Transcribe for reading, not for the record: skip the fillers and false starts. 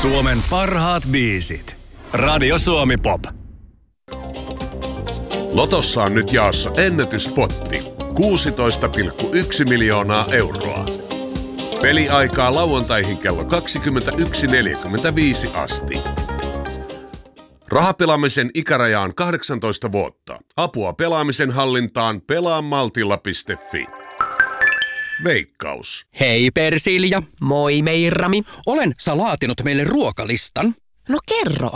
Suomen parhaat biisit. Radio Suomi Pop. Lotossa on nyt jaossa ennätyspotti. 16,1 miljoonaa euroa. Peliaikaa lauantaihin kello 21.45 asti. Rahapelaamisen ikäraja on 18 vuotta. Apua pelaamisen hallintaan pelaamaltilla.fi. Veikkaus. Hei Persilja. Moi Meirami. Olen laatinut meille ruokalistan. No kerro.